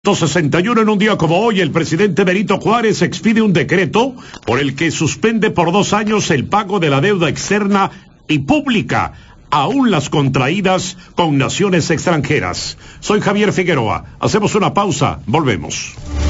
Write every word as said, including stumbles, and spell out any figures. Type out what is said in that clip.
sesenta y uno, en un día como hoy, el presidente Benito Juárez expide un decreto por el que suspende por dos años el pago de la deuda externa y pública, aún las contraídas con naciones extranjeras. Soy Javier Figueroa. Hacemos una pausa, volvemos.